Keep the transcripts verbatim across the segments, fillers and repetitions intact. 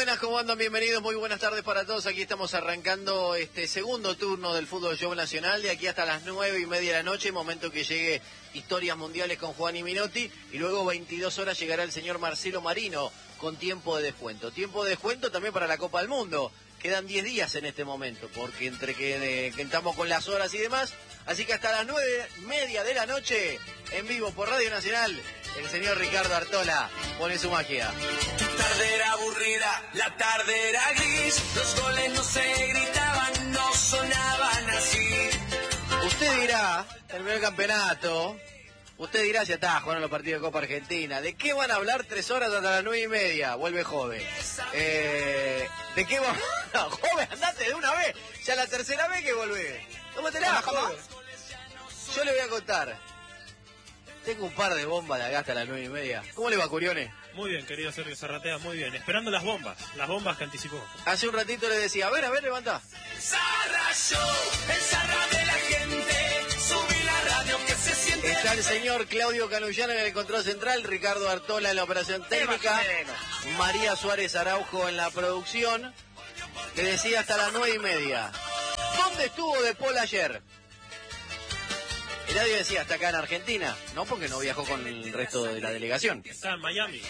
buenas, ¿cómo andan? Bienvenidos, muy buenas tardes para todos. Aquí estamos arrancando este segundo turno del Fútbol Show Nacional, de aquí hasta las nueve y media de la noche, momento que llegue Historias Mundiales con Juan y Minotti, y luego veintidós horas llegará el señor Marcelo Marino con tiempo de descuento. Tiempo de descuento también para la Copa del Mundo. Quedan diez días en este momento, porque entre que, eh, que estamos con las horas y demás, así que hasta las nueve y media de la noche, en vivo por Radio Nacional, el señor Ricardo Artola pone su magia. Tarde era aburrida, la tarde era gris, los goles no se gritaban, no sonaban así. Usted dirá, terminó el campeonato, usted dirá, ya está, jugaron los partidos de Copa Argentina, ¿de qué van a hablar tres horas hasta las nueve y media? Vuelve joven. Eh, ¿De qué van? No, joven, andate de una vez, ya la tercera vez que volvés. Tómatela, joven. Yo le voy a contar. Tengo un par de bombas de acá hasta las nueve y media. ¿Cómo le va, Curione? Muy bien, querido Sergio Zarratea, muy bien. Esperando las bombas, las bombas que anticipó. Hace un ratito le decía, a ver, a ver, levantá. Zarra Show, el Zarra de la gente, subí la radio que se siente. Está el señor Claudio Canullano en el control central, Ricardo Artola en la operación técnica, María Suárez Araujo en la producción. Le decía hasta las nueve y media. ¿Dónde estuvo De Paul ayer? Y nadie decía, hasta acá en Argentina, no, porque no viajó con el resto de la delegación. Está en Miami.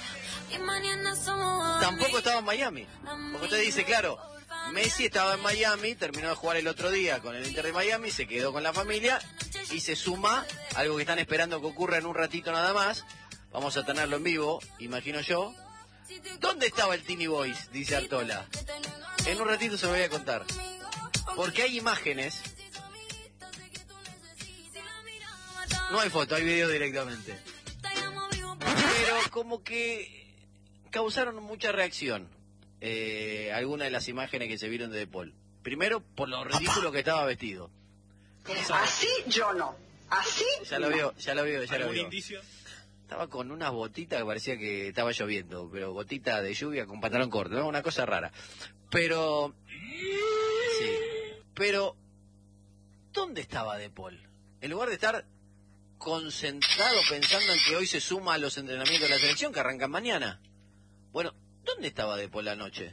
Tampoco estaba en Miami. Porque usted dice, claro, Messi estaba en Miami, terminó de jugar el otro día con el Inter de Miami, se quedó con la familia y se suma algo que están esperando que ocurra en un ratito nada más. Vamos a tenerlo en vivo, imagino yo. ¿Dónde estaba el Tiny Boys? Dice Artola. En un ratito se lo voy a contar. Porque hay imágenes. No hay foto, hay video directamente. Pero como que causaron mucha reacción eh, algunas de las imágenes que se vieron de De Paul. Primero, por lo ridículo que estaba vestido. Así yo no. Así Ya lo no. veo, ya lo veo, ya lo ¿Algún veo. indicio? Estaba con unas botitas que parecía que estaba lloviendo, pero botitas de lluvia con pantalón corto, ¿no? Una cosa rara. Pero... Sí. Pero... ¿Dónde estaba De Paul? En lugar de estar concentrado pensando en que hoy se suma a los entrenamientos de la selección que arrancan mañana. Bueno, ¿dónde estaba De Paul anoche?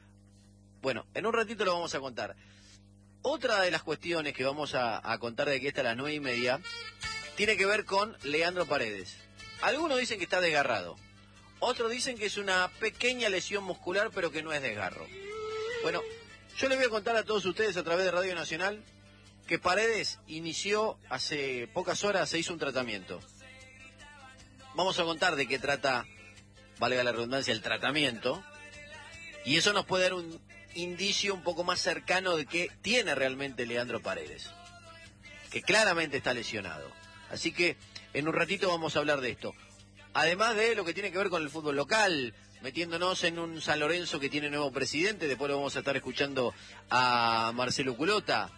Bueno, en un ratito lo vamos a contar. Otra de las cuestiones que vamos a, a contar de aquí hasta las nueve y media tiene que ver con Leandro Paredes. Algunos dicen que está desgarrado. Otros dicen que es una pequeña lesión muscular, pero que no es desgarro. Bueno, yo les voy a contar a todos ustedes a través de Radio Nacional que Paredes inició hace pocas horas, se hizo un tratamiento. Vamos a contar de qué trata, valga la redundancia, el tratamiento. Y eso nos puede dar un indicio un poco más cercano de qué tiene realmente Leandro Paredes, que claramente está lesionado. Así que en un ratito vamos a hablar de esto. Además de lo que tiene que ver con el fútbol local, metiéndonos en un San Lorenzo que tiene nuevo presidente. Después lo vamos a estar escuchando a Marcelo Culota.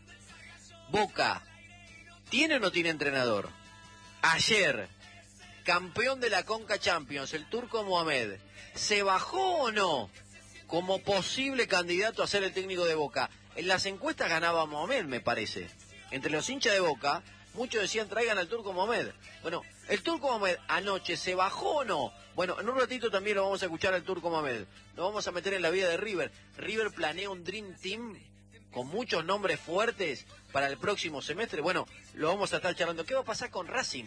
Boca, ¿tiene o no tiene entrenador? Ayer, campeón de la Conca Champions, el turco Mohamed, ¿se bajó o no como posible candidato a ser el técnico de Boca? En las encuestas ganaba Mohamed, me parece. Entre los hinchas de Boca, muchos decían traigan al turco Mohamed. Bueno, ¿el turco Mohamed anoche se bajó o no? Bueno, en un ratito también lo vamos a escuchar al turco Mohamed. Lo vamos a meter en la vida de River. River planea un Dream Team con muchos nombres fuertes para el próximo semestre. Bueno, lo vamos a estar charlando. ¿Qué va a pasar con Racing?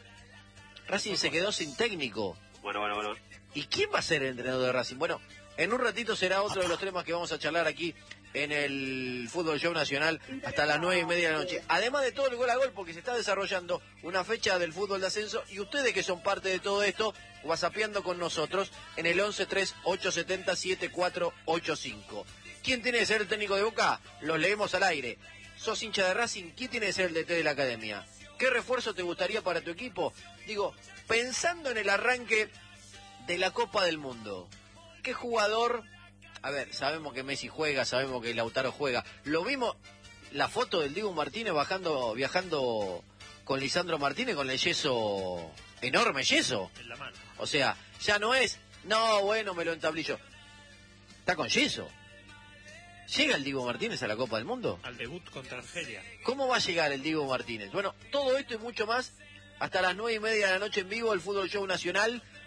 Racing se quedó sin técnico. Bueno, bueno, bueno. ¿Y quién va a ser el entrenador de Racing? Bueno, en un ratito será otro de los temas que vamos a charlar aquí en el Fútbol Show Nacional hasta las nueve y media de la noche. Además de todo el gol a gol, porque se está desarrollando una fecha del fútbol de ascenso y ustedes que son parte de todo esto, whatsappeando con nosotros en el once tres ocho siete cero siete cuatro ocho cinco. ¿Quién tiene que ser el técnico de Boca? Los leemos al aire. ¿Sos hincha de Racing? ¿Quién tiene que ser el D T de la academia? ¿Qué refuerzo te gustaría para tu equipo? Digo, pensando en el arranque de la Copa del Mundo, ¿qué jugador? A ver, sabemos que Messi juega, sabemos que Lautaro juega. Lo vimos, la foto del Dibu Martínez bajando, viajando con Lisandro Martínez con el yeso, enorme yeso. En la mano. O sea, ya no es, no, bueno, me lo entablillo. Está con yeso. ¿Llega el Dibu Martínez a la Copa del Mundo? Al debut contra Argelia. ¿Cómo va a llegar el Dibu Martínez? Bueno, todo esto y mucho más hasta las nueve y media de la noche en vivo, el Fútbol Show Nacional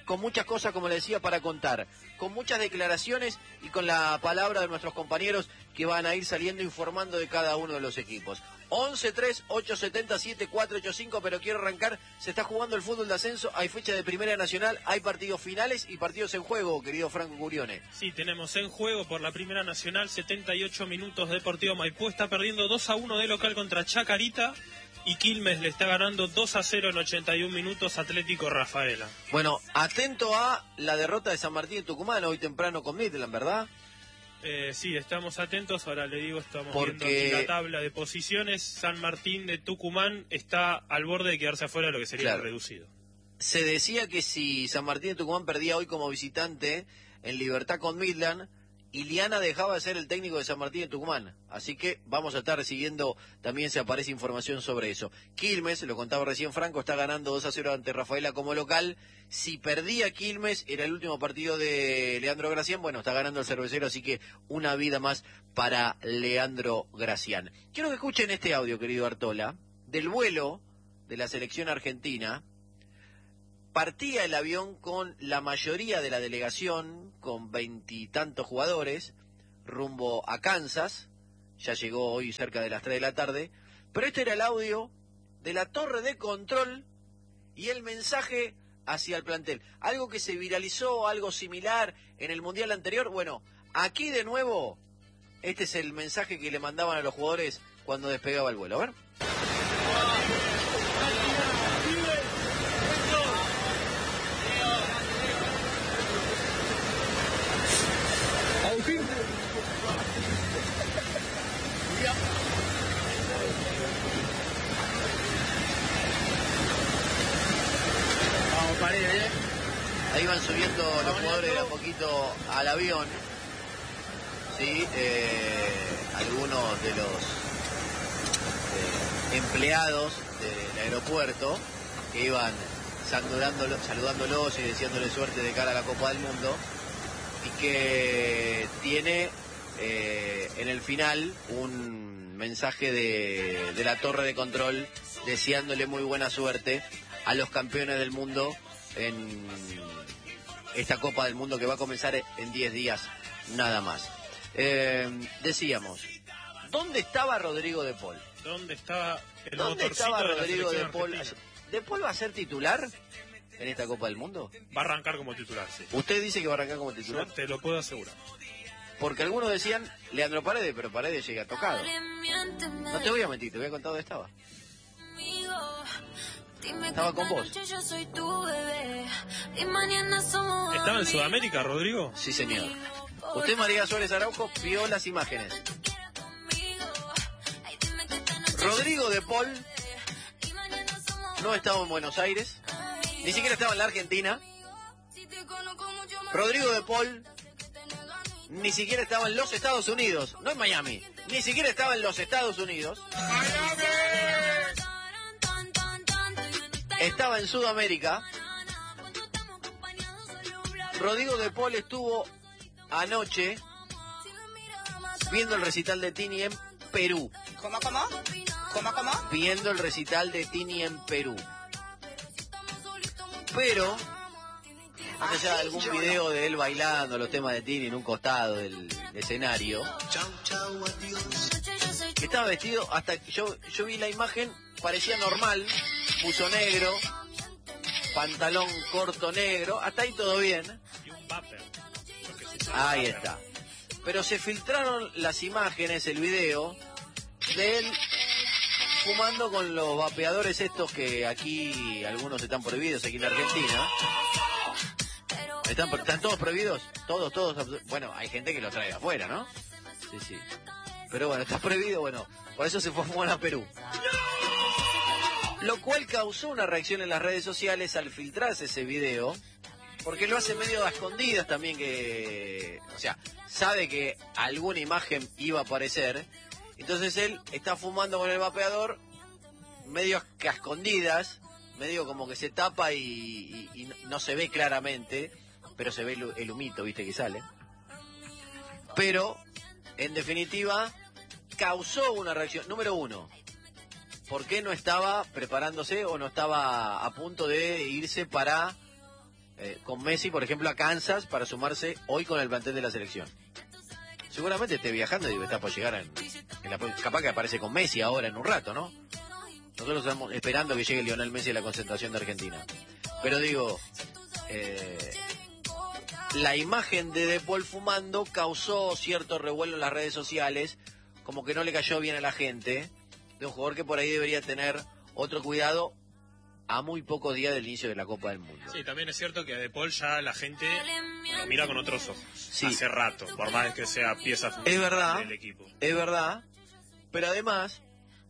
con muchas cosas, como le decía, para contar, con muchas declaraciones y con la palabra de nuestros compañeros que van a ir saliendo informando de cada uno de los equipos. once tres ocho siete siete cuatro ocho cinco, pero quiero arrancar, se está jugando el fútbol de ascenso, hay fecha de Primera Nacional, hay partidos finales y partidos en juego, querido Franco Curione. Sí, tenemos en juego por la Primera Nacional, setenta y ocho minutos, Deportivo Maipú está perdiendo dos a uno de local contra Chacarita y Quilmes le está ganando dos a cero en ochenta y un minutos Atlético Rafaela. Bueno, atento a la derrota de San Martín de Tucumán hoy temprano con Midland, ¿verdad? Eh, sí, estamos atentos, ahora le digo, estamos Porque... viendo aquí la tabla de posiciones. San Martín de Tucumán está al borde de quedarse afuera de lo que sería claro. el reducido. Se decía que si San Martín de Tucumán perdía hoy como visitante en Libertad con Midland, Iliana dejaba de ser el técnico de San Martín de Tucumán. Así que vamos a estar recibiendo también si aparece información sobre eso. Quilmes, lo contaba recién Franco, está ganando dos a cero ante Rafaela como local. Si perdía Quilmes, era el último partido de Leandro Gracián, bueno, está ganando el Cervecero, así que una vida más para Leandro Gracián. Quiero que escuchen este audio, querido Artola, del vuelo de la selección argentina. Partía el avión con la mayoría de la delegación, con veintitantos jugadores, rumbo a Kansas. Ya llegó hoy cerca de las tres de la tarde. Pero este era el audio de la torre de control y el mensaje hacia el plantel. Algo que se viralizó, algo similar en el Mundial anterior. Bueno, aquí de nuevo, este es el mensaje que le mandaban a los jugadores cuando despegaba el vuelo. A ver. Ahí van subiendo los jugadores de a poquito al avión, sí, eh, algunos de los eh, empleados del aeropuerto que iban saludándolos, saludándolos y deseándoles suerte de cara a la Copa del Mundo, y que tiene eh, en el final un mensaje de, de la torre de control deseándole muy buena suerte a los campeones del mundo en esta Copa del Mundo que va a comenzar en diez días nada más. Eh, decíamos, ¿dónde estaba Rodrigo de Paul? ¿Dónde estaba el ¿Dónde motorcito estaba de la Rodrigo de selección Paul? argentina? ¿De Paul va a ser titular en esta Copa del Mundo? Va a arrancar como titular, sí. ¿Usted dice que va a arrancar como titular? Yo te lo puedo asegurar. Porque algunos decían Leandro Paredes, pero Paredes llega tocado. No te voy a mentir, te voy a contar dónde estaba. Estaba con vos. ¿Estaba en Sudamérica, Rodrigo? Sí, señor. Usted, María Suárez Araujo, vio las imágenes. Rodrigo de Paul no estaba en Buenos Aires, ni siquiera estaba en la Argentina. Rodrigo de Paul ni siquiera estaba en los Estados Unidos, no en Miami, ni siquiera estaba en los Estados Unidos. Estaba en Sudamérica. Rodrigo de Paul estuvo anoche viendo el recital de Tini en Perú. ¿Cómo, cómo? ¿Cómo, cómo? Viendo el recital de Tini en Perú. Pero, más allá de algún video de él bailando los temas de Tini en un costado del escenario, estaba vestido, hasta que yo, yo vi la imagen, parecía normal, buzo negro, pantalón corto negro, hasta ahí todo bien. Y un vapor. Ahí está. Pero se filtraron las imágenes, el video, de él fumando con los vapeadores estos que aquí algunos están prohibidos, aquí en la Argentina. ¿Están, están todos prohibidos? Todos, todos. Bueno, hay gente que lo trae de afuera, ¿no? Sí, sí. Pero bueno, está prohibido, bueno, por eso se fue a fumar a Perú. Lo cual causó una reacción en las redes sociales al filtrarse ese video, porque lo hace medio a escondidas también, que, o sea, sabe que alguna imagen iba a aparecer, entonces él está fumando con el vapeador medio a escondidas, medio como que se tapa y, y, y no se ve claramente, pero se ve el, el humito, viste, que sale. Pero, en definitiva, causó una reacción. Número uno, ¿por qué no estaba preparándose o no estaba a punto de irse para eh, con Messi, por ejemplo, a Kansas para sumarse hoy con el plantel de la selección. Seguramente esté viajando y debe estar por llegar en, en la, capaz que aparece con Messi ahora en un rato, ¿no? Nosotros estamos esperando que llegue Lionel Messi a la concentración de Argentina. Pero digo, eh, la imagen de De Paul fumando causó cierto revuelo en las redes sociales, como que no le cayó bien a la gente, de un jugador que por ahí debería tener otro cuidado a muy pocos días del inicio de la Copa del Mundo. Sí, también es cierto que a De Paul ya la gente lo mira con otros ojos. Sí. Hace rato, por más que sea pieza Es verdad, del equipo. Es verdad, pero además,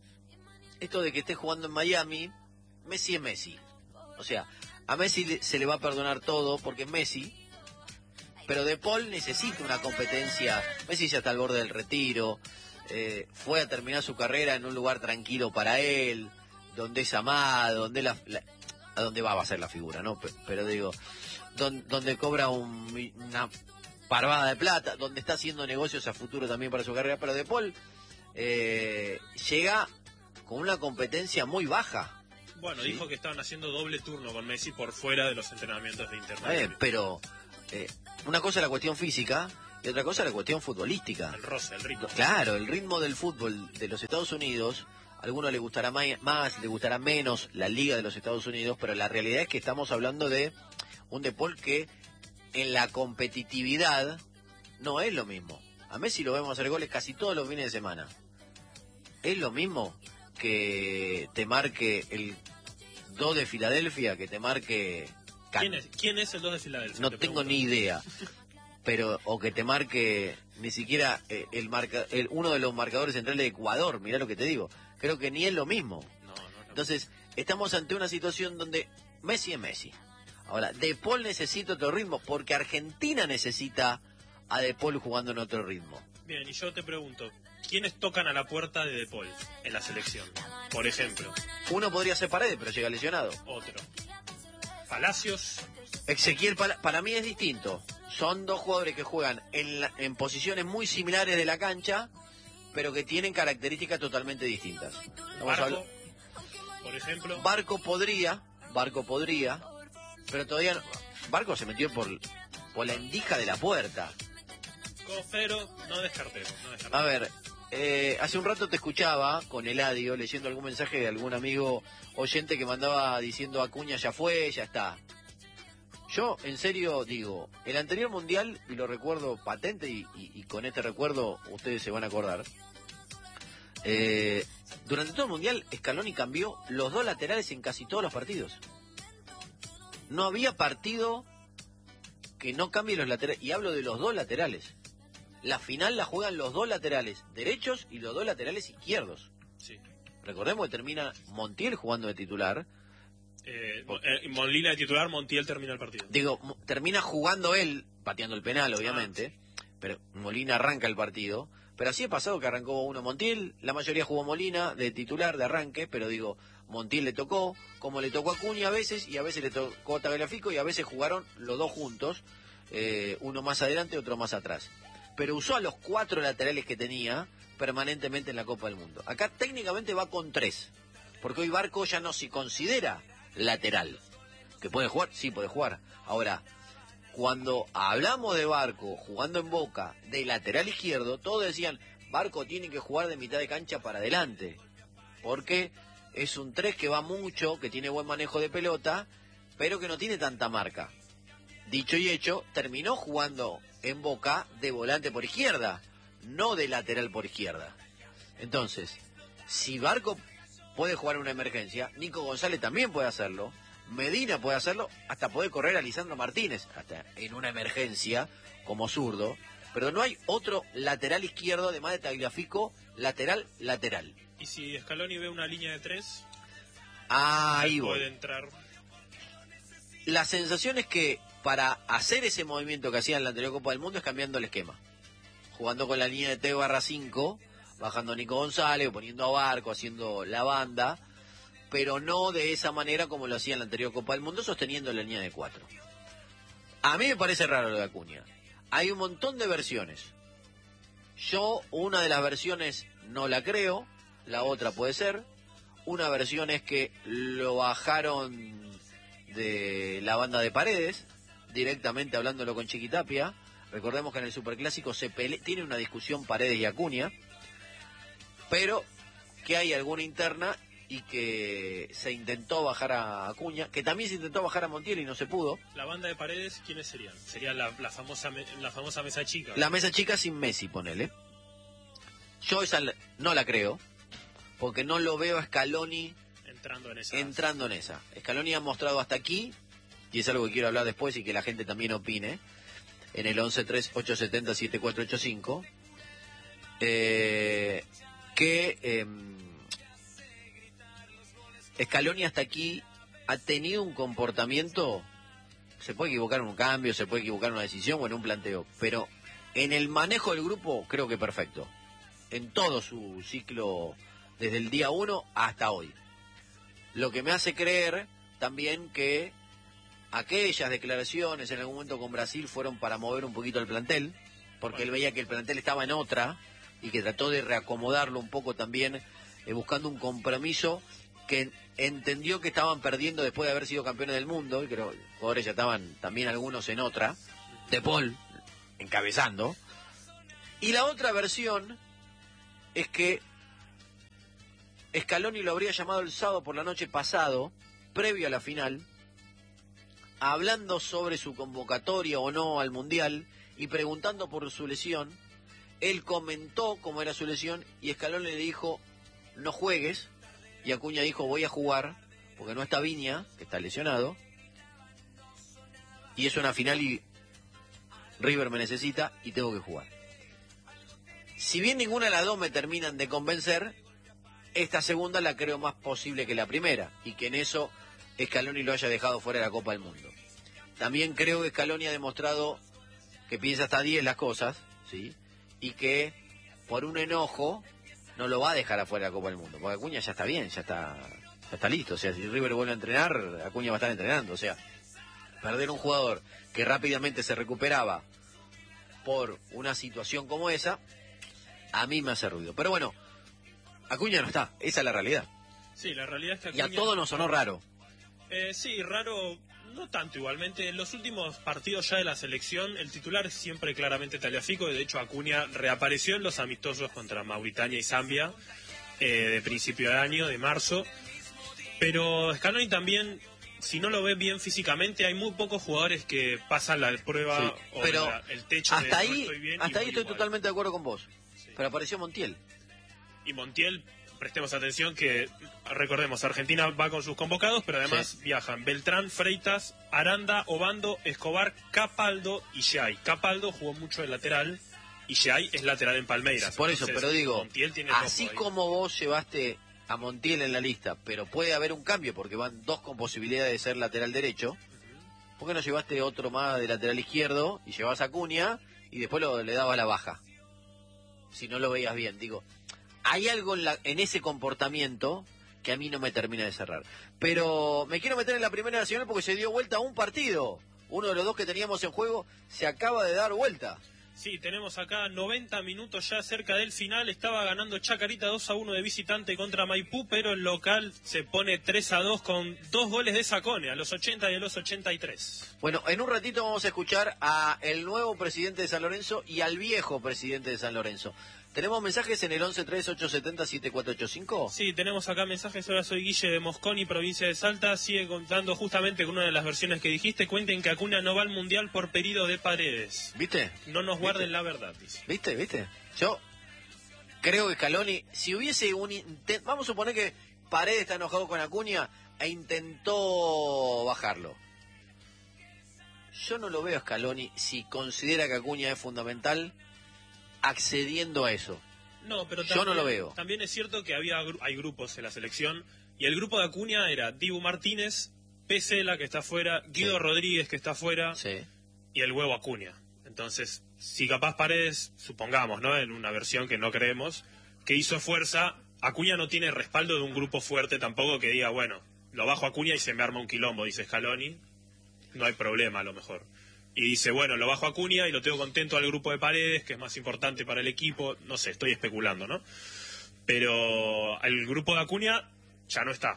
esto de que esté jugando en Miami, Messi es Messi. O sea, a Messi le, se le va a perdonar todo porque es Messi, pero De Paul necesita una competencia. Messi ya está al borde del retiro, eh, fue a terminar su carrera en un lugar tranquilo para él, donde es amado, donde la, la a donde va a ser la figura, ¿no? Pero, pero digo, don, donde cobra un, una parvada de plata, donde está haciendo negocios a futuro también para su carrera, pero De Paul eh, llega con una competencia muy baja. Bueno, ¿sí? Dijo que estaban haciendo doble turno con Messi por fuera de los entrenamientos de Inter. Eh, pero eh, una cosa es la cuestión física y otra cosa es la cuestión futbolística. El roce, el ritmo. Claro, el ritmo del fútbol de los Estados Unidos, a algunos le gustará más, le gustará menos la Liga de los Estados Unidos, pero la realidad es que estamos hablando de un De Paul que en la competitividad no es lo mismo. A Messi lo vemos hacer goles casi todos los fines de semana. Es lo mismo que te marque el dos de Filadelfia, que te marque... ¿Quién es, ¿Quién es el dos de Filadelfia? No tengo ni idea. Pero, o que te marque ni siquiera eh, el marca, el, uno de los marcadores centrales de Ecuador, mirá lo que te digo. Creo que ni es lo mismo. No, no, no. Entonces, estamos ante una situación donde Messi es Messi. Ahora, De Paul necesita otro ritmo, porque Argentina necesita a De Paul jugando en otro ritmo. Bien, y yo te pregunto, ¿quiénes tocan a la puerta de De Paul en la selección? Por ejemplo. Uno podría ser Paredes, pero llega lesionado. Otro. Palacios. Ezequiel, para, para mí es distinto. Son dos jugadores que juegan en, la, en posiciones muy similares de la cancha, pero que tienen características totalmente distintas. Vamos a Barco, por ejemplo. Barco podría, Barco podría, pero todavía no. Barco se metió por, por la endija de la puerta. Pero no descartemos. No descartemos. A ver, eh, hace un rato te escuchaba con Eladio leyendo algún mensaje de algún amigo oyente que mandaba diciendo Acuña ya fue, ya está. Yo, en serio, digo, el anterior mundial, y lo recuerdo patente, y, y, y con este recuerdo ustedes se van a acordar, eh, durante todo el mundial, Scaloni cambió los dos laterales en casi todos los partidos. No había partido que no cambie los laterales, y hablo de los dos laterales. La final la juegan los dos laterales derechos y los dos laterales izquierdos. Sí. Recordemos que termina Montiel jugando de titular. Eh, eh, Molina de titular, Montiel termina el partido. Digo, termina jugando él, pateando el penal, obviamente, ah. pero Molina arranca el partido. Pero así ha pasado que arrancó uno Montiel, la mayoría jugó Molina de titular, de arranque, pero digo, Montiel le tocó, como le tocó a Acuña a veces, y a veces le tocó a Tagliafico, y a veces jugaron los dos juntos, eh, uno más adelante, otro más atrás. Pero usó a los cuatro laterales que tenía permanentemente en la Copa del Mundo. Acá técnicamente va con tres, porque hoy Barco ya no se considera lateral. ¿Que puede jugar? Sí, puede jugar. Ahora, cuando hablamos de Barco jugando en Boca de lateral izquierdo, todos decían, Barco tiene que jugar de mitad de cancha para adelante, porque es un tres que va mucho, que tiene buen manejo de pelota, pero que no tiene tanta marca. Dicho y hecho, terminó jugando en Boca de volante por izquierda, no de lateral por izquierda. Entonces, si Barco puede jugar en una emergencia, Nico González también puede hacerlo, Medina puede hacerlo, hasta puede correr a Lisandro Martínez, hasta en una emergencia, como zurdo, pero no hay otro lateral izquierdo, además de Tagliafico, lateral, lateral. Y si Scaloni ve una línea de tres, ahí puede voy. entrar. La sensación es que para hacer ese movimiento que hacía en la anterior Copa del Mundo es cambiando el esquema. Jugando con la línea de T barra cinco, bajando a Nico González, poniendo a Barco, haciendo la banda, pero no de esa manera como lo hacía en la anterior Copa del Mundo, sosteniendo la línea de cuatro. A mí me parece raro lo de Acuña. Hay un montón de versiones. Yo, una de las versiones no la creo, la otra puede ser. Una versión es que lo bajaron de la banda de Paredes, directamente hablándolo con Chiquitapia. Recordemos que en el Superclásico se pele... tiene una discusión Paredes y Acuña, pero que hay alguna interna y que se intentó bajar a Acuña, que también se intentó bajar a Montiel y no se pudo. La banda de Paredes, ¿quiénes serían? Sería la, la famosa me- la famosa mesa chica. La mesa chica sin Messi, ponele. Yo esa la- no la creo, porque no lo veo a Scaloni entrando en esa. entrando en esa. Scaloni ha mostrado hasta aquí, y es algo que quiero hablar después y que la gente también opine, en el once tres ocho siete cero siete cuatro ocho cinco, eh, que eh, Scaloni hasta aquí ha tenido un comportamiento, se puede equivocar en un cambio, se puede equivocar en una decisión o en un planteo, pero en el manejo del grupo creo que perfecto, en todo su ciclo desde el día uno hasta hoy. Lo que me hace creer también que aquellas declaraciones en algún momento con Brasil fueron para mover un poquito el plantel, porque él veía que el plantel estaba en otra y que trató de reacomodarlo un poco también, eh, buscando un compromiso que entendió que estaban perdiendo después de haber sido campeones del mundo, y creo que los jugadores ya estaban también algunos en otra, De Paul encabezando. Y la otra versión es que Scaloni lo habría llamado el sábado por la noche pasado, previo a la final, hablando sobre su convocatoria o no al Mundial y preguntando por su lesión. Él comentó cómo era su lesión y Scaloni le dijo, no juegues, y Acuña dijo, voy a jugar, porque no está Viña, que está lesionado, y es una final y River me necesita y tengo que jugar. Si bien ninguna de las dos me terminan de convencer, esta segunda la creo más posible que la primera, y que en eso Scaloni lo haya dejado fuera de la Copa del Mundo. También creo que Scaloni ha demostrado que piensa hasta diez las cosas, ¿sí? Y que por un enojo no lo va a dejar afuera de la Copa del Mundo, porque Acuña ya está bien, ya está, ya está listo. O sea, si River vuelve a entrenar, Acuña va a estar entrenando. O sea, perder un jugador que rápidamente se recuperaba por una situación como esa, a mí me hace ruido. Pero bueno, Acuña no está, esa es la realidad. Sí, la realidad es que Y Acuña... a todos nos sonó raro. Eh, sí, raro, no tanto igualmente. En los últimos partidos ya de la selección, el titular es siempre claramente Tagliafico. De hecho, Acuña reapareció en los amistosos contra Mauritania y Zambia eh, de principio de año, de marzo. Pero Scaloni también, si no lo ve bien físicamente, hay muy pocos jugadores que pasan la prueba Sí, o pero la- el techo hasta de no ahí, estoy bien. hasta y ahí voy estoy igual. totalmente de acuerdo con vos. Sí. Pero apareció Montiel. Y Montiel, prestemos atención que, recordemos, Argentina va con sus convocados, pero además Sí. viajan Beltrán, Freitas, Aranda, Obando, Escobar, Capaldo y Shai. Capaldo jugó mucho de lateral y Shai es lateral en Palmeiras. Por eso, Entonces, pero digo, Montiel tiene así topo ahí. como vos llevaste a Montiel en la lista, pero puede haber un cambio porque van dos con posibilidad de ser lateral derecho, ¿por qué no llevaste otro más de lateral izquierdo y llevabas a Acuña y después lo, le dabas la baja? Si no lo veías bien, digo, hay algo en, la, en ese comportamiento que a mí no me termina de cerrar. Pero me quiero meter en la Primera Nacional porque se dio vuelta a un partido. Uno de los dos que teníamos en juego se acaba de dar vuelta. Sí, tenemos acá noventa minutos ya cerca del final. Estaba ganando Chacarita dos a uno de visitante contra Maipú, pero el local se pone tres a dos con dos goles de Sacone, a los ochenta y a los ochenta y tres. Bueno, en un ratito vamos a escuchar a el nuevo presidente de San Lorenzo y al viejo presidente de San Lorenzo. ¿Tenemos mensajes en el once tres ocho siete cero siete cuatro ocho cinco? Sí, tenemos acá mensajes. Ahora soy Guille de Mosconi, provincia de Salta. Sigue contando justamente con una de las versiones que dijiste. Cuenten que Acuña no va al Mundial por pedido de Paredes. ¿Viste? No nos guarden la verdad, dice. ¿Viste? ¿Viste? Yo creo que Scaloni, si hubiese un intento, vamos a suponer que Paredes está enojado con Acuña e intentó bajarlo. Yo no lo veo a Scaloni, si considera que Acuña es fundamental, accediendo a eso. No, pero Yo no lo veo. También es cierto que había gru- hay grupos en la selección y el grupo de Acuña era Dibu Martínez, Pesela, que está afuera, Guido Sí. Rodríguez, que está afuera, Sí. y el huevo Acuña. Entonces, si capaz Paredes, supongamos, ¿no? En una versión que no creemos, que hizo fuerza, Acuña no tiene respaldo de un grupo fuerte tampoco que diga, bueno, lo bajo a Acuña y se me arma un quilombo, dice Scaloni. No hay problema, a lo mejor. Y dice, bueno, lo bajo a Acuña y lo tengo contento al grupo de Paredes, que es más importante para el equipo. No sé, estoy especulando, ¿no? Pero el grupo de Acuña ya no está.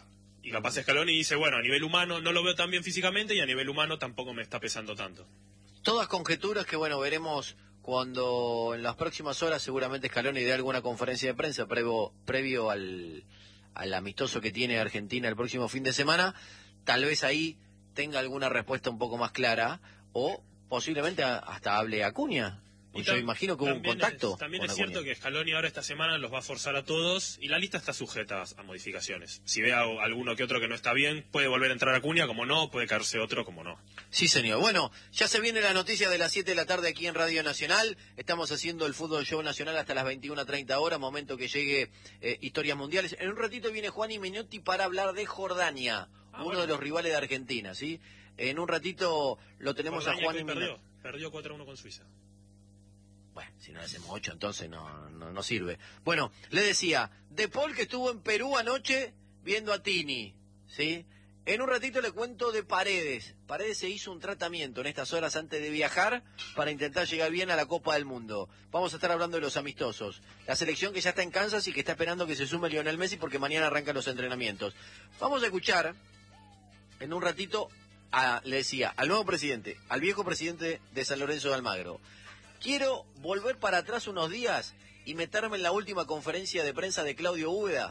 Y capaz Scaloni dice, bueno, a nivel humano no lo veo tan bien físicamente y a nivel humano tampoco me está pesando tanto. Todas conjeturas que, bueno, veremos cuando en las próximas horas seguramente Scaloni dé alguna conferencia de prensa previo, previo al, al amistoso que tiene Argentina el próximo fin de semana. Tal vez ahí tenga alguna respuesta un poco más clara o posiblemente hasta hable Acuña. Pues yo imagino que hubo un contacto. Es, también con es Acuña. cierto que Scaloni ahora esta semana los va a forzar a todos y la lista está sujeta a, a modificaciones. Si ve a alguno que otro que no está bien, puede volver a entrar Acuña, como no, puede caerse otro, como no. Sí, señor. Bueno, ya se viene la noticia de las siete de la tarde aquí en Radio Nacional. Estamos haciendo el Fútbol Show Nacional hasta las veintiuna treinta horas, momento que llegue eh, Historias Mundiales. En un ratito viene Juan y Menotti para hablar de Jordania, Ah, uno bueno. de los rivales de Argentina, ¿sí? En un ratito lo tenemos Jordania a Juan que y Menotti. perdió, perdió cuatro a uno con Suiza. Bueno, si no le hacemos ocho, entonces no, no, no sirve. Bueno, le decía, De Paul que estuvo en Perú anoche viendo a Tini, ¿sí? En un ratito le cuento de Paredes. Paredes se hizo un tratamiento en estas horas antes de viajar para intentar llegar bien a la Copa del Mundo. Vamos a estar hablando de los amistosos. La selección que ya está en Kansas y que está esperando que se sume Lionel Messi porque mañana arrancan los entrenamientos. Vamos a escuchar en un ratito, a, le decía, al nuevo presidente, al viejo presidente de San Lorenzo de Almagro. Quiero volver para atrás unos días y meterme en la última conferencia de prensa de Claudio Úbeda